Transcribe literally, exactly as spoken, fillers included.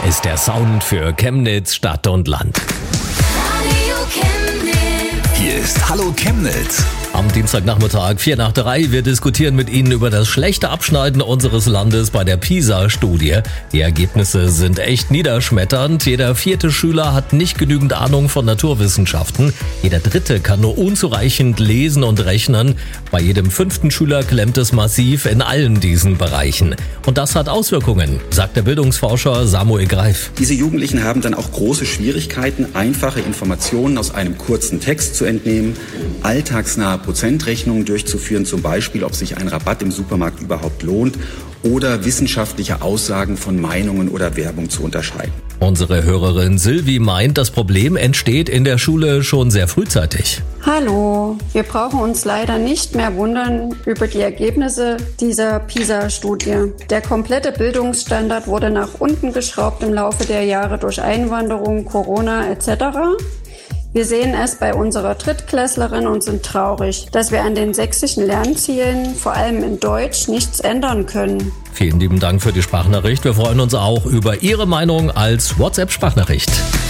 ist der Sound für Chemnitz, Stadt und Land. Radio Chemnitz. Hier ist Hallo Chemnitz. Am Dienstagnachmittag, vier nach drei, wir diskutieren mit Ihnen über das schlechte Abschneiden unseres Landes bei der PISA-Studie. Die Ergebnisse sind echt niederschmetternd. Jeder vierte Schüler hat nicht genügend Ahnung von Naturwissenschaften. Jeder dritte kann nur unzureichend lesen und rechnen. Bei jedem fünften Schüler klemmt es massiv in allen diesen Bereichen. Und das hat Auswirkungen, sagt der Bildungsforscher Samuel Greif. Diese Jugendlichen haben dann auch große Schwierigkeiten, einfache Informationen aus einem kurzen Text zu entnehmen, alltagsnahe Prozentrechnungen durchzuführen, zum Beispiel, ob sich ein Rabatt im Supermarkt überhaupt lohnt, oder wissenschaftliche Aussagen von Meinungen oder Werbung zu unterscheiden. Unsere Hörerin Silvi meint, das Problem entsteht in der Schule schon sehr frühzeitig. Hallo, wir brauchen uns leider nicht mehr wundern über die Ergebnisse dieser PISA-Studie. Der komplette Bildungsstandard wurde nach unten geschraubt im Laufe der Jahre durch Einwanderung, Corona et cetera. Wir sehen es bei unserer Drittklässlerin und sind traurig, dass wir an den sächsischen Lernzielen, vor allem in Deutsch, nichts ändern können. Vielen lieben Dank für die Sprachnachricht. Wir freuen uns auch über Ihre Meinung als WhatsApp-Sprachnachricht.